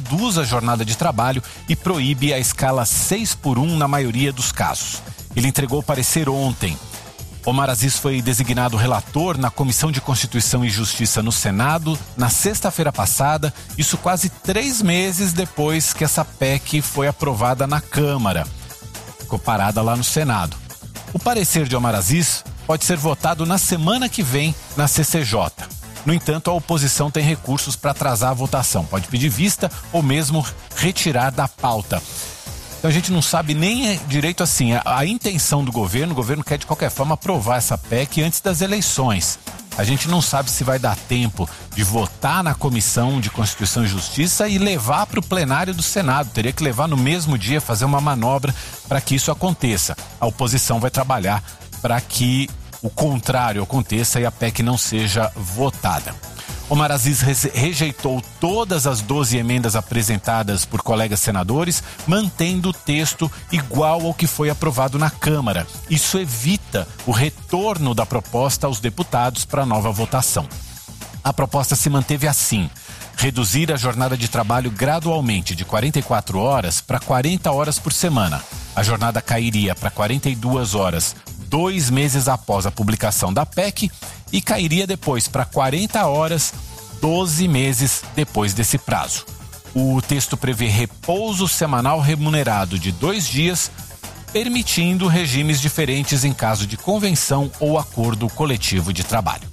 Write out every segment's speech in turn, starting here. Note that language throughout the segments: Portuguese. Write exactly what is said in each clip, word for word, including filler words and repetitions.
reduz a jornada de trabalho e proíbe a escala seis por um na maioria dos casos. Ele entregou o parecer ontem. Omar Aziz foi designado relator na Comissão de Constituição e Justiça no Senado na sexta-feira passada, isso quase três meses depois que essa P E C foi aprovada na Câmara. Ficou parada lá no Senado. O parecer de Omar Aziz pode ser votado na semana que vem na C C J. No entanto, a oposição tem recursos para atrasar a votação. Pode pedir vista ou mesmo retirar da pauta. Então a gente não sabe nem direito assim, a, a intenção do governo, o governo quer de qualquer forma aprovar essa P E C antes das eleições. A gente não sabe se vai dar tempo de votar na Comissão de Constituição e Justiça e levar para o plenário do Senado. Teria que levar no mesmo dia, fazer uma manobra para que isso aconteça. A oposição vai trabalhar para que o contrário aconteça e a P E C não seja votada. Omar Aziz rejeitou todas as doze emendas apresentadas por colegas senadores, mantendo o texto igual ao que foi aprovado na Câmara. Isso evita o retorno da proposta aos deputados para nova votação. A proposta se manteve assim: reduzir a jornada de trabalho gradualmente de quarenta e quatro horas para quarenta horas por semana. A jornada cairia para quarenta e duas horas dois meses após a publicação da P E C e cairia depois para quarenta horas doze meses depois desse prazo. O texto prevê repouso semanal remunerado de dois dias, permitindo regimes diferentes em caso de convenção ou acordo coletivo de trabalho.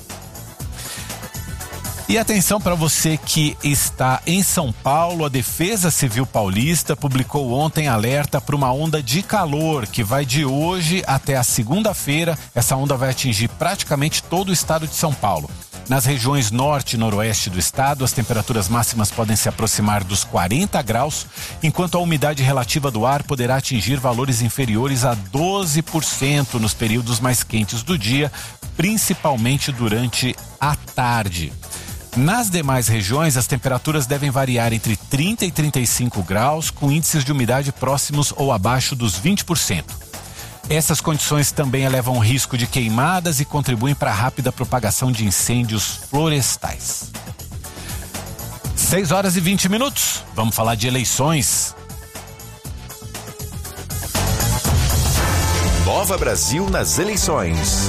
E atenção para você que está em São Paulo, a Defesa Civil Paulista publicou ontem alerta para uma onda de calor que vai de hoje até a segunda-feira. Essa onda vai atingir praticamente todo o estado de São Paulo. Nas regiões norte e noroeste do estado, as temperaturas máximas podem se aproximar dos quarenta graus, enquanto a umidade relativa do ar poderá atingir valores inferiores a doze por cento nos períodos mais quentes do dia, principalmente durante a tarde. Nas demais regiões, as temperaturas devem variar entre trinta e trinta e cinco graus, com índices de umidade próximos ou abaixo dos vinte por cento. Essas condições também elevam o risco de queimadas e contribuem para a rápida propagação de incêndios florestais. seis horas e vinte minutos. Vamos falar de eleições. Nova Brasil nas eleições.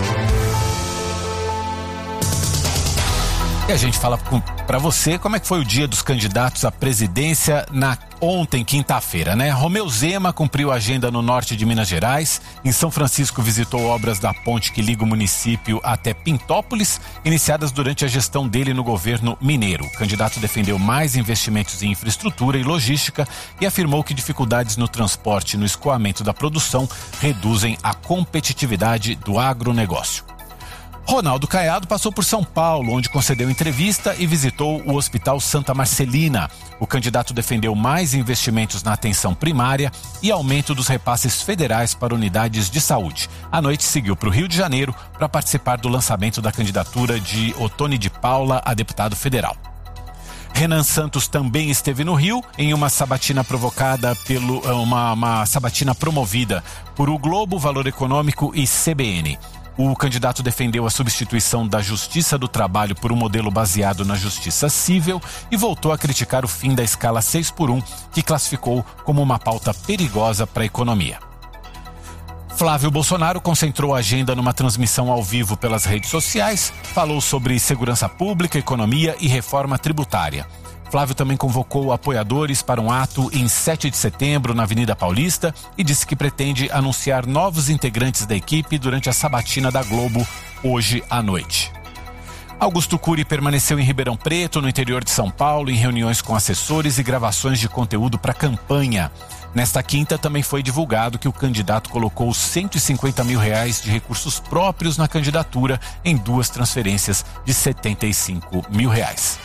E a gente fala para você como é que foi o dia dos candidatos à presidência na ontem, quinta-feira, né? Romeu Zema cumpriu a agenda no norte de Minas Gerais. Em São Francisco visitou obras da ponte que liga o município até Pintópolis, iniciadas durante a gestão dele no governo mineiro. O candidato defendeu mais investimentos em infraestrutura e logística e afirmou que dificuldades no transporte e no escoamento da produção reduzem a competitividade do agronegócio. Ronaldo Caiado passou por São Paulo, onde concedeu entrevista e visitou o Hospital Santa Marcelina. O candidato defendeu mais investimentos na atenção primária e aumento dos repasses federais para unidades de saúde. À noite, seguiu para o Rio de Janeiro para participar do lançamento da candidatura de Ottoni de Paula a deputado federal. Renan Santos também esteve no Rio em uma sabatina provocada pelo uma, uma sabatina promovida por O Globo, Valor Econômico e C B N. O candidato defendeu a substituição da Justiça do Trabalho por um modelo baseado na Justiça Civil e voltou a criticar o fim da escala seis por um, que classificou como uma pauta perigosa para a economia. Flávio Bolsonaro concentrou a agenda numa transmissão ao vivo pelas redes sociais, falou sobre segurança pública, economia e reforma tributária. Flávio também convocou apoiadores para um ato em sete de setembro na Avenida Paulista e disse que pretende anunciar novos integrantes da equipe durante a sabatina da Globo hoje à noite. Augusto Cury permaneceu em Ribeirão Preto, no interior de São Paulo, em reuniões com assessores e gravações de conteúdo para a campanha. Nesta quinta também foi divulgado que o candidato colocou cento e cinquenta mil reais de recursos próprios na candidatura em duas transferências de setenta e cinco mil reais.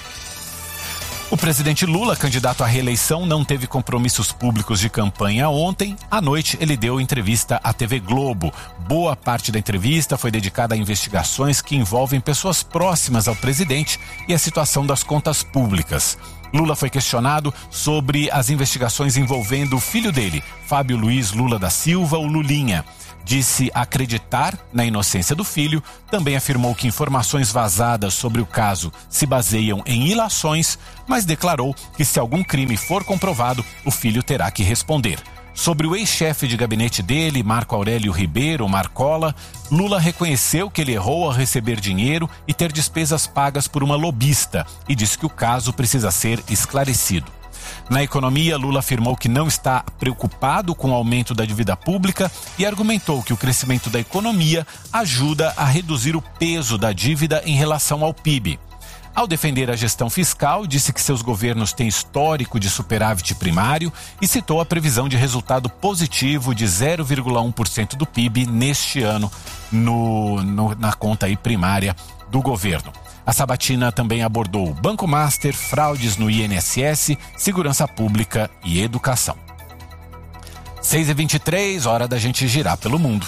O presidente Lula, candidato à reeleição, não teve compromissos públicos de campanha ontem. À noite, ele deu entrevista à T V Globo. Boa parte da entrevista foi dedicada a investigações que envolvem pessoas próximas ao presidente e a situação das contas públicas. Lula foi questionado sobre as investigações envolvendo o filho dele, Fábio Luiz Lula da Silva, o Lulinha. disse acreditar na inocência do filho, também afirmou que informações vazadas sobre o caso se baseiam em ilações, mas declarou que se algum crime for comprovado, o filho terá que responder. Sobre o ex-chefe de gabinete dele, Marco Aurélio Ribeiro, Marcola, Lula reconheceu que ele errou ao receber dinheiro e ter despesas pagas por uma lobista e disse que o caso precisa ser esclarecido. Na economia, Lula afirmou que não está preocupado com o aumento da dívida pública e argumentou que o crescimento da economia ajuda a reduzir o peso da dívida em relação ao P I B. Ao defender a gestão fiscal, disse que seus governos têm histórico de superávit primário e citou a previsão de resultado positivo de zero vírgula um por cento do P I B neste ano no, no, na conta aí primária do governo. A sabatina também abordou Banco Master, fraudes no I N S S, segurança pública e educação. seis e vinte e três, hora da gente girar pelo mundo.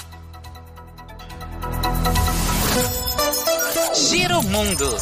Gira o mundo.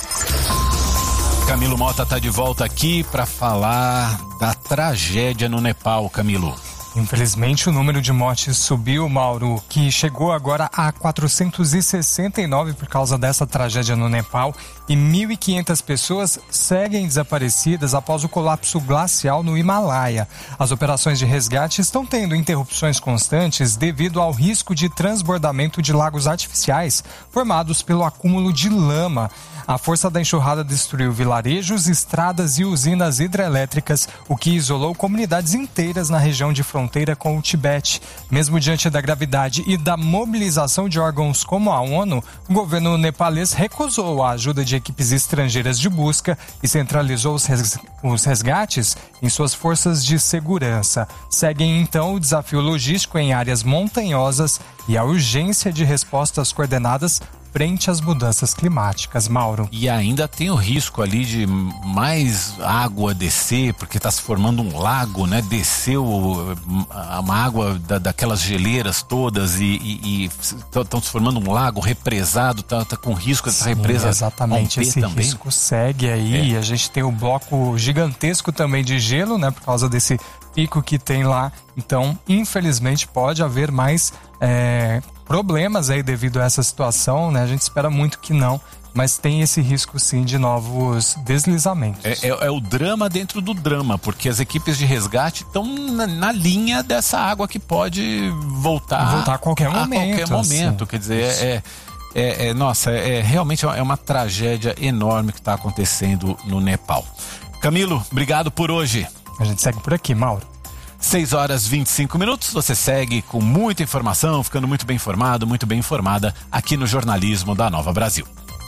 Camilo Mota está de volta aqui para falar da tragédia no Nepal, Camilo. Infelizmente, o número de mortes subiu, Mauro, que chegou agora a quatrocentos e sessenta e nove por causa dessa tragédia no Nepal, e mil e quinhentas pessoas seguem desaparecidas após o colapso glacial no Himalaia. As operações de resgate estão tendo interrupções constantes devido ao risco de transbordamento de lagos artificiais formados pelo acúmulo de lama. A força da enxurrada destruiu vilarejos, estradas e usinas hidrelétricas, o que isolou comunidades inteiras na região de fronteira com o Tibete. Mesmo diante da gravidade e da mobilização de órgãos como a ONU, o governo nepalês recusou a ajuda de equipes estrangeiras de busca e centralizou os resgates em suas forças de segurança. Seguem então o desafio logístico em áreas montanhosas e a urgência de respostas coordenadas frente às mudanças climáticas, Mauro. E ainda tem o risco ali de mais água descer, porque está se formando um lago, né? Desceu uma água da, daquelas geleiras todas e estão se formando um lago represado, tá, tá com risco dessa represa. Exatamente, esse também. risco segue aí. É. A gente tem o bloco gigantesco também de gelo, né? Por causa desse pico que tem lá. Então, infelizmente, pode haver mais é, problemas aí devido a essa situação, né? A gente espera muito que não, mas tem esse risco sim de novos deslizamentos. É, é, é o drama dentro do drama, porque as equipes de resgate estão na, na linha dessa água que pode voltar, voltar a qualquer momento. A qualquer momento, assim. Quer dizer, é, é, é, nossa, é, realmente é uma tragédia enorme que está acontecendo no Nepal. Camilo, obrigado por hoje. A gente segue por aqui, Mauro. seis horas e vinte e cinco minutos, você segue com muita informação, ficando muito bem informado, muito bem informada aqui no jornalismo da Nova Brasil.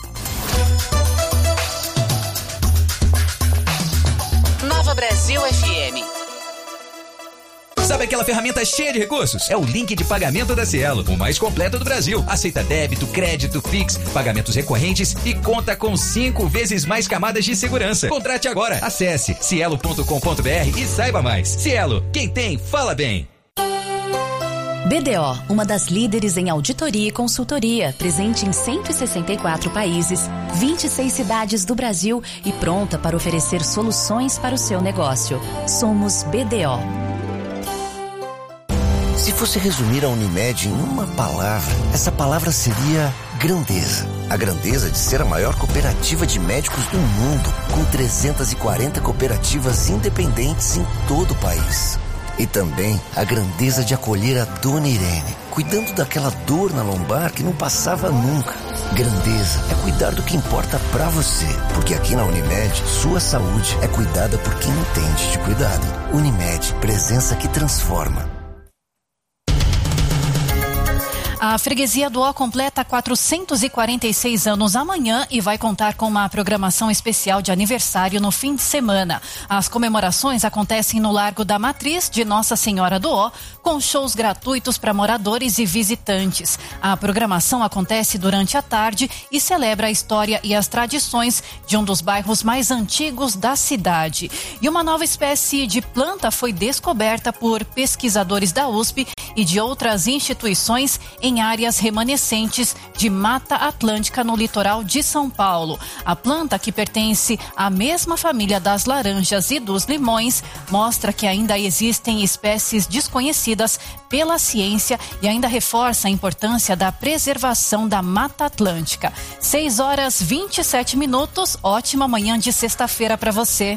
Nova Brasil F M. Sabe aquela ferramenta cheia de recursos? É o link de pagamento da Cielo, o mais completo do Brasil. Aceita débito, crédito, Pix, pagamentos recorrentes e conta com cinco vezes mais camadas de segurança. Contrate agora. Acesse cielo ponto com ponto br e saiba mais. Cielo, quem tem, fala bem. B D O, uma das líderes em auditoria e consultoria, presente em cento e sessenta e quatro países, vinte e seis cidades do Brasil e pronta para oferecer soluções para o seu negócio. Somos B D O. Se fosse resumir a Unimed em uma palavra, essa palavra seria grandeza. A grandeza de ser a maior cooperativa de médicos do mundo, com trezentas e quarenta cooperativas independentes em todo o país. E também a grandeza de acolher a Dona Irene, cuidando daquela dor na lombar que não passava nunca. Grandeza é cuidar do que importa pra você, porque aqui na Unimed, sua saúde é cuidada por quem entende de cuidado. Unimed, presença que transforma. A freguesia do Ó completa quatrocentos e quarenta e seis anos amanhã e vai contar com uma programação especial de aniversário no fim de semana. As comemorações acontecem no Largo da Matriz de Nossa Senhora do Ó, com shows gratuitos para moradores e visitantes. A programação acontece durante a tarde e celebra a história e as tradições de um dos bairros mais antigos da cidade. E uma nova espécie de planta foi descoberta por pesquisadores da U S P e de outras instituições em áreas remanescentes de Mata Atlântica no litoral de São Paulo. A planta, que pertence à mesma família das laranjas e dos limões, mostra que ainda existem espécies desconhecidas pela ciência e ainda reforça a importância da preservação da Mata Atlântica. seis horas e vinte e sete minutos, ótima manhã de sexta-feira para você.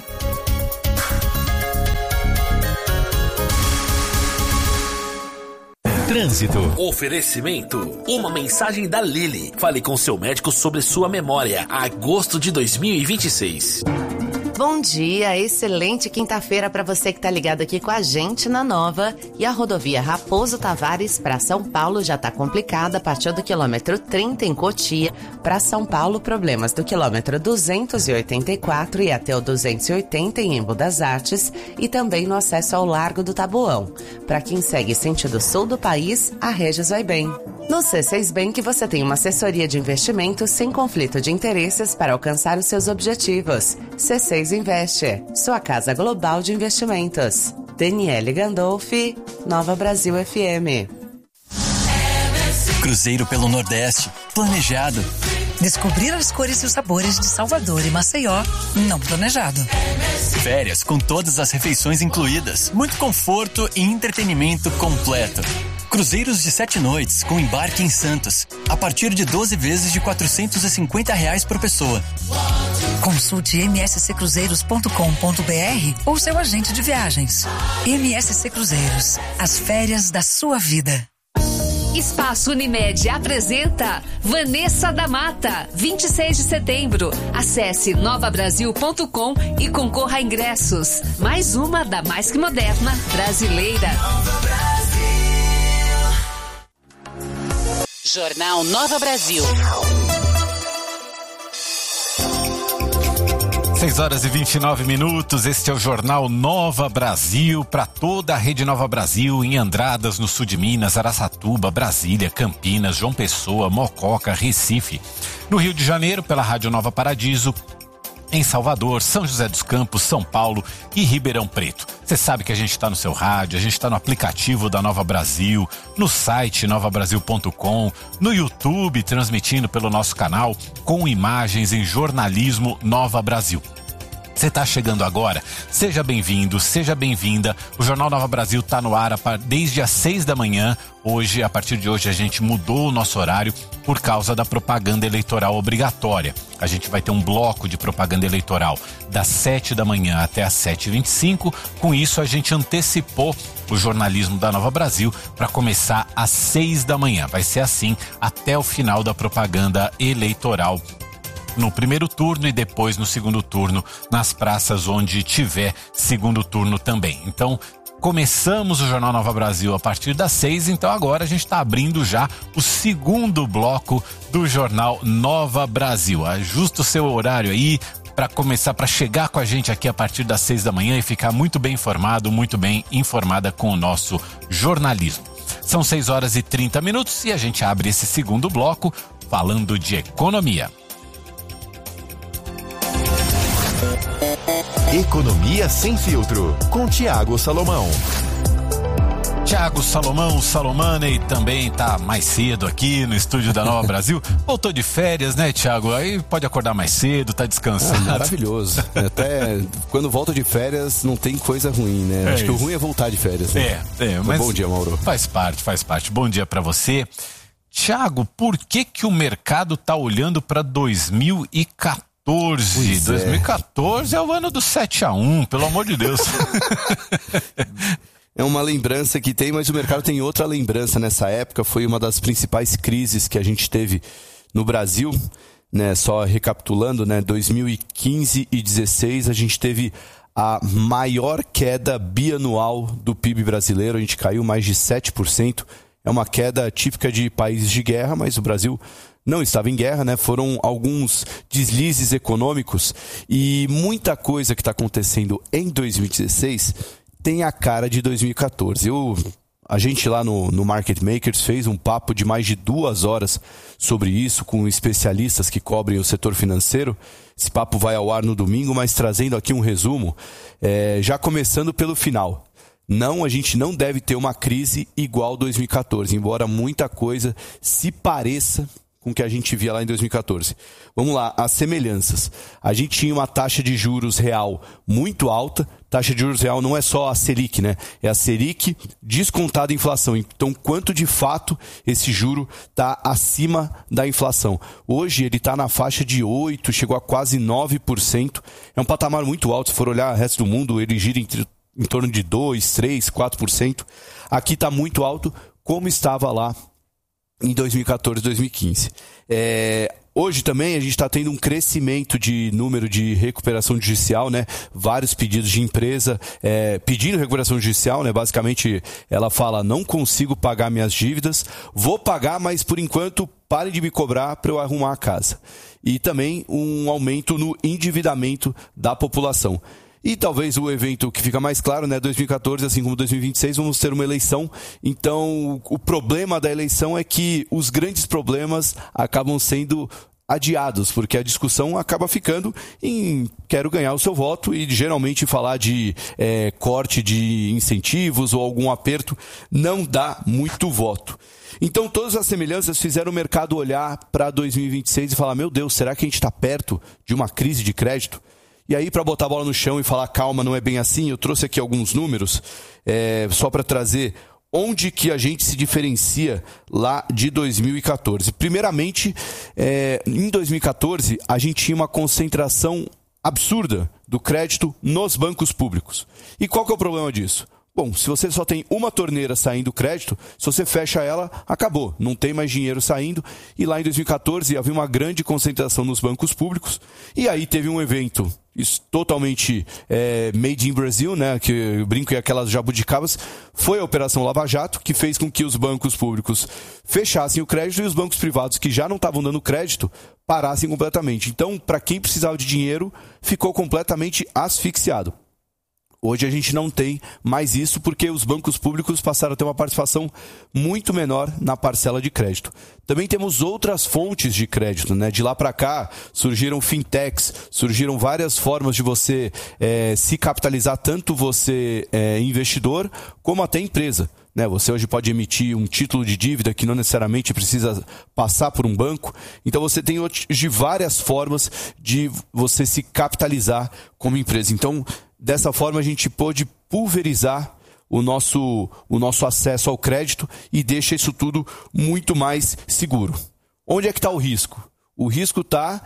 Trânsito. Oferecimento. Uma mensagem da Lili. Fale com seu médico sobre sua memória. Agosto de dois mil e vinte e seis. Bom dia, excelente quinta-feira para você que tá ligado aqui com a gente na Nova. E a rodovia Raposo Tavares para São Paulo já tá complicada a partir do quilômetro trinta em Cotia. Para São Paulo, problemas do quilômetro duzentos e oitenta e quatro e até o duzentos e oitenta em Embu das Artes e também no acesso ao Largo do Taboão. Para quem segue sentido sul do país, a Regis vai bem. No C seis Bank você tem uma assessoria de investimentos sem conflito de interesses para alcançar os seus objetivos. C seis Investe, sua casa global de investimentos. Daniele Gandolfi, Nova Brasil F M. Cruzeiro pelo Nordeste, planejado. Descobrir as cores e os sabores de Salvador e Maceió, não planejado. Férias com todas as refeições incluídas, muito conforto e entretenimento completo. Cruzeiros de sete noites com embarque em Santos, a partir de doze vezes de quatrocentos e cinquenta reais por pessoa. Consulte m s c cruzeiros ponto com ponto b r ou seu agente de viagens. M S C Cruzeiros, as férias da sua vida. Espaço Unimed apresenta Vanessa da Mata, vinte e seis de setembro. Acesse nova brasil ponto com e concorra a ingressos. Mais uma da mais que moderna brasileira. Jornal Nova Brasil. seis horas e vinte e nove minutos, este é o Jornal Nova Brasil, para toda a rede Nova Brasil, em Andradas, no sul de Minas, Araçatuba, Brasília, Campinas, João Pessoa, Mococa, Recife. No Rio de Janeiro, pela Rádio Nova Paradiso, em Salvador, São José dos Campos, São Paulo e Ribeirão Preto. Você sabe que a gente está no seu rádio, a gente está no aplicativo da Nova Brasil, no site nova brasil ponto com, no YouTube, transmitindo pelo nosso canal, com imagens em jornalismo Nova Brasil. Você está chegando agora? Seja bem-vindo, seja bem-vinda. O Jornal Nova Brasil está no ar desde as seis da manhã. Hoje, a partir de hoje, a gente mudou o nosso horário por causa da propaganda eleitoral obrigatória. A gente vai ter um bloco de propaganda eleitoral das sete da manhã até as sete e vinte e cinco. Com isso, a gente antecipou o jornalismo da Nova Brasil para começar às seis da manhã. Vai ser assim até o final da propaganda eleitoral, no primeiro turno e depois no segundo turno, nas praças onde tiver segundo turno também. Então, começamos o Jornal Nova Brasil a partir das seis, então agora a gente está abrindo já o segundo bloco do Jornal Nova Brasil. Ajusta o seu horário aí para começar, para chegar com a gente aqui a partir das seis da manhã e ficar muito bem informado, muito bem informada com o nosso jornalismo. São seis horas e trinta minutos e a gente abre esse segundo bloco falando de economia. Economia Sem Filtro, com Tiago Salomão. Tiago Salomão, Salomane, também tá mais cedo aqui no estúdio da Nova Brasil. Voltou de férias, né, Tiago? Aí pode acordar mais cedo, tá descansado. Ah, maravilhoso. Até quando volta de férias não tem coisa ruim, né? É Acho isso. que o ruim é voltar de férias, né? É, é, mas bom dia, Mauro. Faz parte, faz parte. Bom dia pra você. Tiago, por que que o mercado tá olhando pra dois mil e quatorze? Pois dois mil e quatorze é. é o ano do sete a um, pelo amor de Deus. É uma lembrança que tem, mas o mercado tem outra lembrança. Nessa época foi uma das principais crises que a gente teve no Brasil, né? Só recapitulando, né? dois mil e quinze e dezesseis a gente teve a maior queda bianual do P I B brasileiro. A gente caiu mais de sete por cento. É uma queda típica de países de guerra, mas o Brasil não estava em guerra, né? Foram alguns deslizes econômicos e muita coisa que está acontecendo em dois mil e dezesseis tem a cara de dois mil e quatorze. Eu, a gente lá no, no Market Makers fez um papo de mais de duas horas sobre isso com especialistas que cobrem o setor financeiro. Esse papo vai ao ar no domingo, mas trazendo aqui um resumo, é, já começando pelo final. Não, a gente não deve ter uma crise igual dois mil e quatorze, embora muita coisa se pareça com o que a gente via lá em dois mil e quatorze. Vamos lá, as semelhanças. A gente tinha uma taxa de juros real muito alta. Taxa de juros real não é só a Selic, né? É a Selic descontada a inflação. Então, quanto de fato esse juro está acima da inflação? Hoje ele está na faixa de oito por cento, chegou a quase nove por cento. É um patamar muito alto. Se for olhar o resto do mundo, ele gira entre, em torno de dois, três, quatro por cento. Aqui está muito alto, como estava lá em dois mil e quatorze, dois mil e quinze. É, hoje também a gente está tendo um crescimento de número de recuperação judicial, né? Vários pedidos de empresa é, pedindo recuperação judicial, né? Basicamente ela fala, não consigo pagar minhas dívidas, vou pagar, mas por enquanto parem de me cobrar para eu arrumar a casa. E também um aumento no endividamento da população. E talvez o evento que fica mais claro, né, dois mil e quatorze, assim como dois mil e vinte e seis, vamos ter uma eleição. Então, o problema da eleição é que os grandes problemas acabam sendo adiados, porque a discussão acaba ficando em quero ganhar o seu voto e geralmente falar de é, corte de incentivos ou algum aperto não dá muito voto. Então, todas as semelhanças fizeram o mercado olhar para dois mil e vinte e seis e falar, meu Deus, será que a gente está perto de uma crise de crédito? E aí, para botar a bola no chão e falar, calma, não é bem assim, eu trouxe aqui alguns números, é, só para trazer onde que a gente se diferencia lá de dois mil e quatorze. Primeiramente, é, em dois mil e quatorze, a gente tinha uma concentração absurda do crédito nos bancos públicos. E qual que é o problema disso? Bom, se você só tem uma torneira saindo crédito, se você fecha ela, acabou. Não tem mais dinheiro saindo. E lá em dois mil e quatorze havia uma grande concentração nos bancos públicos. E aí teve um evento isso, totalmente é, made in Brazil, né? Que eu brinco é aquelas jabuticabas. Foi a Operação Lava Jato, que fez com que os bancos públicos fechassem o crédito e os bancos privados que já não estavam dando crédito parassem completamente. Então, para quem precisava de dinheiro, ficou completamente asfixiado. Hoje a gente não tem mais isso porque os bancos públicos passaram a ter uma participação muito menor na parcela de crédito. Também temos outras fontes de crédito, né? De lá para cá surgiram fintechs, surgiram várias formas de você é, se capitalizar, tanto você é, investidor como até empresa. Né, você hoje pode emitir um título de dívida que não necessariamente precisa passar por um banco. Então você tem hoje várias formas de você se capitalizar como empresa. Então, dessa forma, a gente pôde pulverizar o nosso, o nosso acesso ao crédito e deixa isso tudo muito mais seguro. Onde é que está o risco? O risco está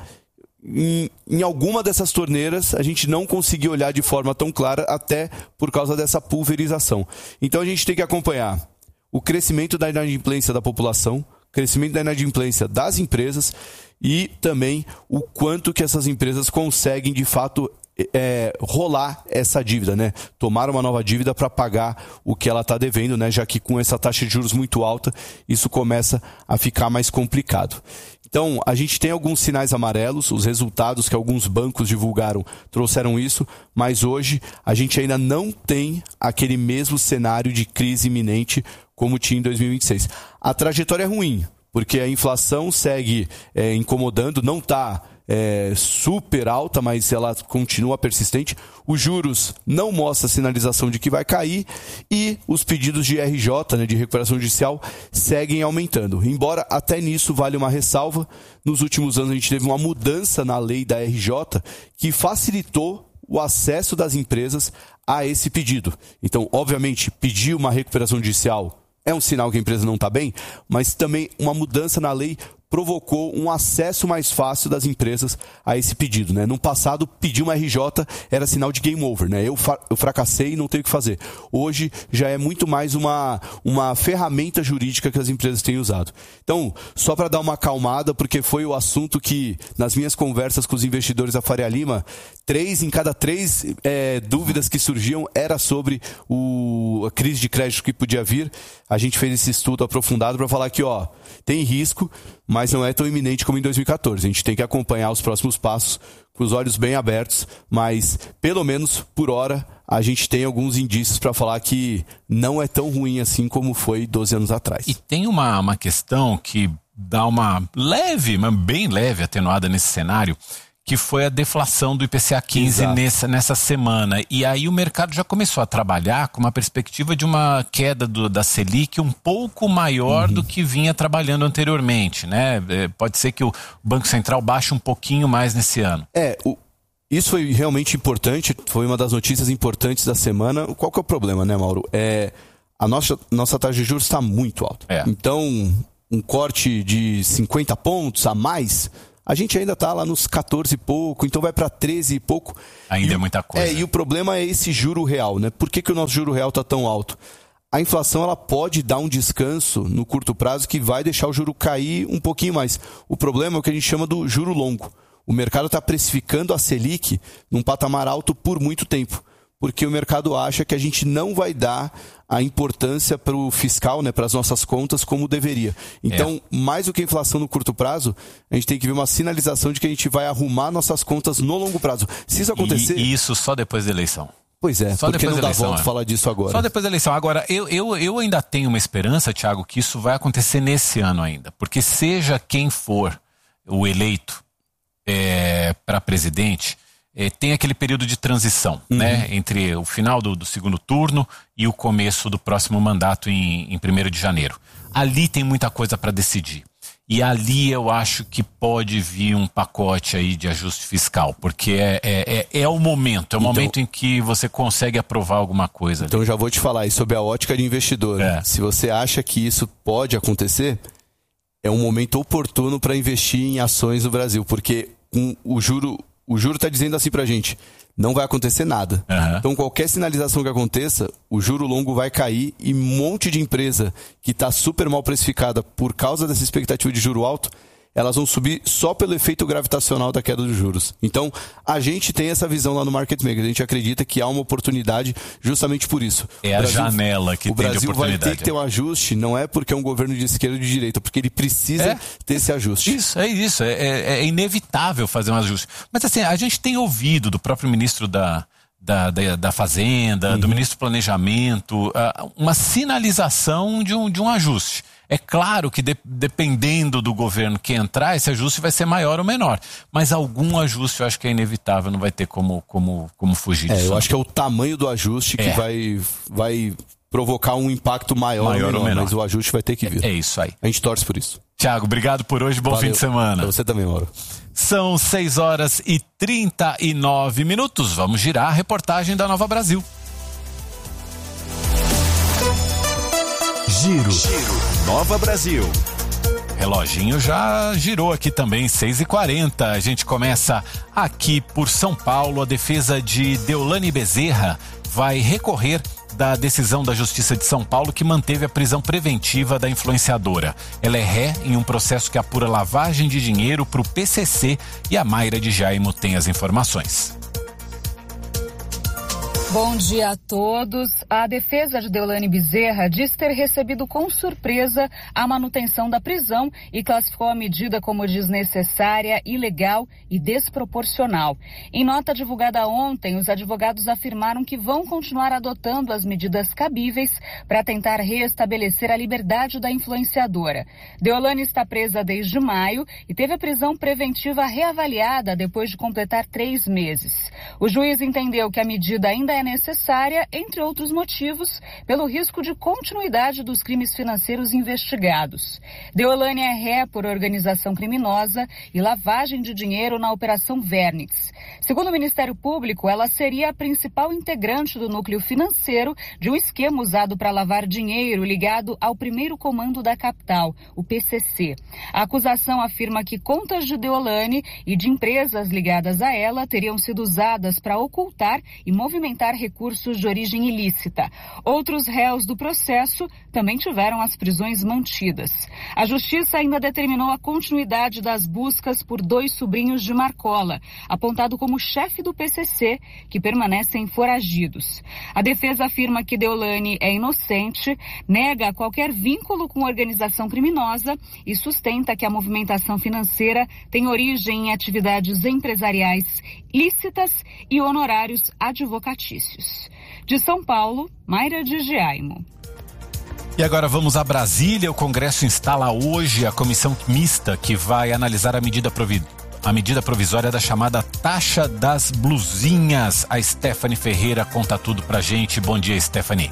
em, em alguma dessas torneiras, a gente não conseguiu olhar de forma tão clara, até por causa dessa pulverização. Então a gente tem que acompanhar o crescimento da inadimplência da população, crescimento da inadimplência das empresas e também o quanto que essas empresas conseguem de fato É, rolar essa dívida, né? Tomar uma nova dívida para pagar o que ela está devendo, né? Já que com essa taxa de juros muito alta, isso começa a ficar mais complicado. Então, a gente tem alguns sinais amarelos, os resultados que alguns bancos divulgaram trouxeram isso, mas hoje a gente ainda não tem aquele mesmo cenário de crise iminente como tinha em dois mil e vinte e seis. A trajetória é ruim, porque a inflação segue é, incomodando, não está É, super alta, mas ela continua persistente. Os juros não mostram sinalização de que vai cair e os pedidos de R J, né, de recuperação judicial, seguem aumentando. Embora até nisso vale uma ressalva, nos últimos anos a gente teve uma mudança na lei da R J que facilitou o acesso das empresas a esse pedido. Então, obviamente, pedir uma recuperação judicial é um sinal que a empresa não está bem, mas também uma mudança na lei provocou um acesso mais fácil das empresas a esse pedido, né? No passado, pedir uma R J era sinal de game over, né? Eu, fa- eu fracassei e não tenho o que fazer. Hoje, já é muito mais uma, uma ferramenta jurídica que as empresas têm usado. Então, só para dar uma acalmada, porque foi o assunto que, nas minhas conversas com os investidores da Faria Lima, três em cada três é, dúvidas que surgiam era sobre o, a crise de crédito que podia vir. A gente fez esse estudo aprofundado para falar que, ó, tem risco, mas não é tão iminente como em dois mil e quatorze. A gente tem que acompanhar os próximos passos com os olhos bem abertos, mas pelo menos por hora a gente tem alguns indícios para falar que não é tão ruim assim como foi doze anos atrás. E tem uma, uma questão que dá uma leve, mas bem leve atenuada nesse cenário, que foi a deflação do I P C A quinze nessa, nessa semana. E aí o mercado já começou a trabalhar com uma perspectiva de uma queda do, da Selic um pouco maior uhum. do que vinha trabalhando anteriormente, né? É, pode ser que o Banco Central baixe um pouquinho mais nesse ano. É, o, isso foi realmente importante, foi uma das notícias importantes da semana. Qual que é o problema, né, Mauro? É, a nossa, nossa taxa de juros está muito alta. É. Então, um corte de cinquenta pontos a mais... A gente ainda está lá nos quatorze e pouco, então vai para treze e pouco. Ainda e, é muita coisa. É, e o problema é esse juro real, né? Por que, que o nosso juro real está tão alto? A inflação ela pode dar um descanso no curto prazo que vai deixar o juro cair um pouquinho mais. O problema é o que a gente chama do juro longo. O mercado está precificando a Selic num patamar alto por muito tempo, porque o mercado acha que a gente não vai dar a importância para o fiscal, né, para as nossas contas, como deveria. Então, é. mais do que a inflação no curto prazo, a gente tem que ver uma sinalização de que a gente vai arrumar nossas contas no longo prazo. Se isso acontecer... E isso só depois da eleição. Pois é, só porque não da dá eleição, volta é. falar disso agora. Só depois da eleição. Agora, eu, eu, eu ainda tenho uma esperança, Thiago, que isso vai acontecer nesse ano ainda. Porque seja quem for o eleito é, para presidente... É, tem aquele período de transição, uhum. né? Entre o final do, do segundo turno e o começo do próximo mandato em, em primeiro de janeiro. Ali tem muita coisa para decidir. E ali eu acho que pode vir um pacote aí de ajuste fiscal, porque é, é, é, é o momento, é o então, momento em que você consegue aprovar alguma coisa. Então ali. Já vou te falar aí sobre a ótica de investidor. É. Se você acha que isso pode acontecer, é um momento oportuno para investir em ações no Brasil, porque um, o juro... O juro está dizendo assim pra gente, não vai acontecer nada. Uhum. Então qualquer sinalização que aconteça, o juro longo vai cair e um monte de empresa que está super mal precificada por causa dessa expectativa de juro alto, elas vão subir só pelo efeito gravitacional da queda dos juros. Então, a gente tem essa visão lá no Market Maker. A gente acredita que há uma oportunidade justamente por isso. É a Brasil, janela que tem de oportunidade. O Brasil vai ter que ter um ajuste, não é porque é um governo de esquerda ou de direita, porque ele precisa é, ter esse ajuste. Isso, é isso. É, é, é inevitável fazer um ajuste. Mas assim, a gente tem ouvido do próprio ministro da... Da, da, da Fazenda, uhum. do Ministro do Planejamento, uh, uma sinalização de um, de um ajuste. É claro que de, dependendo do governo que entrar, esse ajuste vai ser maior ou menor. Mas algum ajuste eu acho que é inevitável, não vai ter como, como, como fugir é, disso. Eu acho que é o tamanho do ajuste que é. vai, vai provocar um impacto maior, maior ou, menor, ou menor, mas o ajuste vai ter que vir. É, é isso aí. A gente torce por isso. Thiago, obrigado por hoje, bom Valeu. Fim de semana. Pra você também, Mauro. São seis horas e trinta e nove minutos. Vamos girar a reportagem da Nova Brasil. Giro. Giro. Nova Brasil. Reloginho já girou aqui também, seis e quarenta. A gente começa aqui por São Paulo. A defesa de Deolane Bezerra vai recorrer da decisão da Justiça de São Paulo que manteve a prisão preventiva da influenciadora. Ela é ré em um processo que apura lavagem de dinheiro para o P C C e a Mayra de Jaimo tem as informações. Bom dia a todos. A defesa de Deolane Bezerra diz ter recebido com surpresa a manutenção da prisão e classificou a medida como desnecessária, ilegal e desproporcional. Em nota divulgada ontem, os advogados afirmaram que vão continuar adotando as medidas cabíveis para tentar reestabelecer a liberdade da influenciadora. Deolane está presa desde maio e teve a prisão preventiva reavaliada depois de completar três meses. O juiz entendeu que a medida ainda é necessária, entre outros motivos, pelo risco de continuidade dos crimes financeiros investigados. Deolane é ré por organização criminosa e lavagem de dinheiro na Operação Vernix. Segundo o Ministério Público, ela seria a principal integrante do núcleo financeiro de um esquema usado para lavar dinheiro ligado ao primeiro comando da capital, o P C C. A acusação afirma que contas de Deolane e de empresas ligadas a ela teriam sido usadas para ocultar e movimentar recursos de origem ilícita. Outros réus do processo também tiveram as prisões mantidas. A Justiça ainda determinou a continuidade das buscas por dois sobrinhos de Marcola, apontado como chefe do P C C, que permanecem foragidos. A defesa afirma que Deolane é inocente, nega qualquer vínculo com organização criminosa e sustenta que a movimentação financeira tem origem em atividades empresariais lícitas e honorários advocatícios. De São Paulo, Mayra de Jaimo. E agora vamos a Brasília. O Congresso instala hoje a comissão mista que vai analisar a medida provi- a medida provisória da chamada taxa das blusinhas. A Stephanie Ferreira conta tudo pra gente. Bom dia, Stephanie.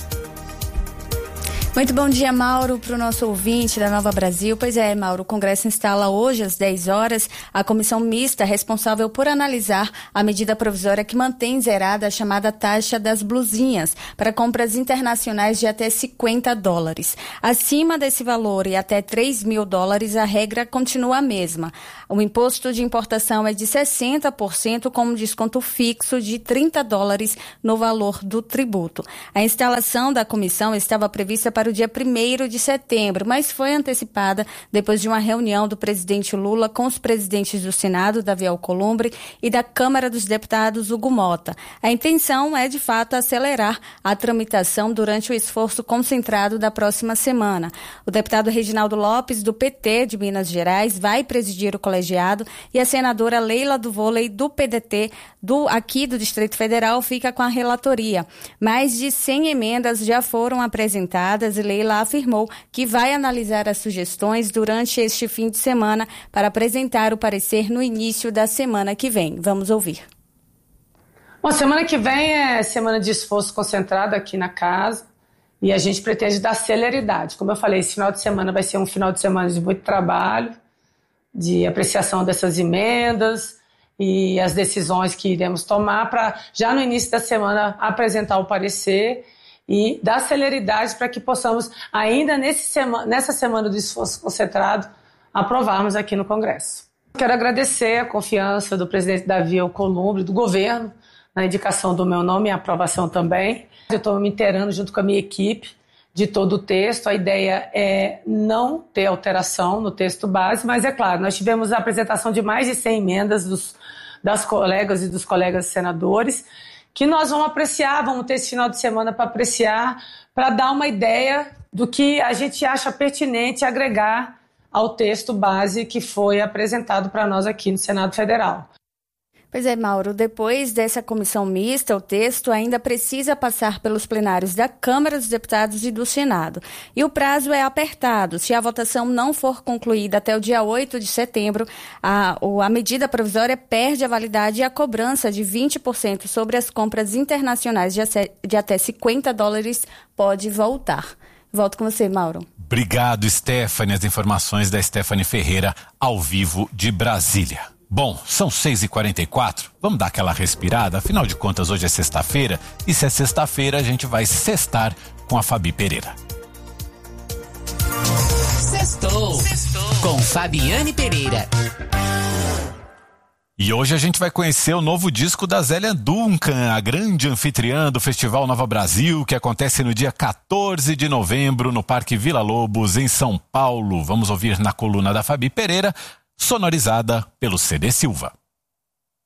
Muito bom dia, Mauro, para o nosso ouvinte da Nova Brasil. Pois é, Mauro, o Congresso instala hoje às dez horas a comissão mista responsável por analisar a medida provisória que mantém zerada a chamada taxa das blusinhas para compras internacionais de até cinquenta dólares. Acima desse valor e até três mil dólares, a regra continua a mesma. O imposto de importação é de sessenta por cento com um desconto fixo de trinta dólares no valor do tributo. A instalação da comissão estava prevista para o dia primeiro de setembro, mas foi antecipada depois de uma reunião do presidente Lula com os presidentes do Senado, Davi Alcolumbre, e da Câmara dos Deputados, Hugo Mota. A intenção é, de fato, acelerar a tramitação durante o esforço concentrado da próxima semana. O deputado Reginaldo Lopes, do P T de Minas Gerais, vai presidir o colegiado e a senadora Leila do Vôlei, do P D T, do, aqui do Distrito Federal, fica com a relatoria. Mais de cem emendas já foram apresentadas e Leila afirmou que vai analisar as sugestões durante este fim de semana para apresentar o parecer no início da semana que vem. Vamos ouvir. Bom, semana que vem é semana de esforço concentrado aqui na casa e a gente pretende dar celeridade. Como eu falei, esse final de semana vai ser um final de semana de muito trabalho, de apreciação dessas emendas e as decisões que iremos tomar para, já no início da semana, apresentar o parecer e dar celeridade para que possamos, ainda nesse sema, nessa semana do esforço concentrado, aprovarmos aqui no Congresso. Quero agradecer a confiança do presidente Davi Alcolumbre, do governo, na indicação do meu nome e a aprovação também. Eu estou me inteirando junto com a minha equipe de todo o texto. A ideia é não ter alteração no texto base, mas é claro, nós tivemos a apresentação de mais de cem emendas dos, das colegas e dos colegas senadores, que nós vamos apreciar, vamos ter esse final de semana para apreciar, para dar uma ideia do que a gente acha pertinente agregar ao texto base que foi apresentado para nós aqui no Senado Federal. Pois é, Mauro, depois dessa comissão mista, o texto ainda precisa passar pelos plenários da Câmara dos Deputados e do Senado. E o prazo é apertado. Se a votação não for concluída até o dia oito de setembro, a, a medida provisória perde a validade e a cobrança de vinte por cento sobre as compras internacionais de, de até cinquenta dólares pode voltar. Volto com você, Mauro. Obrigado, Stephanie. As informações da Stephanie Ferreira, ao vivo de Brasília. Bom, são seis e quarenta e quatro, vamos dar aquela respirada, afinal de contas hoje é sexta-feira, e se é sexta-feira a gente vai sextar com a Fabi Pereira. Sextou, Sextou. Com Fabiane Pereira. E hoje a gente vai conhecer o novo disco da Zélia Duncan, a grande anfitriã do Festival Nova Brasil, que acontece no dia quatorze de novembro no Parque Vila Lobos, em São Paulo. Vamos ouvir na coluna da Fabi Pereira, sonorizada pelo C D Silva.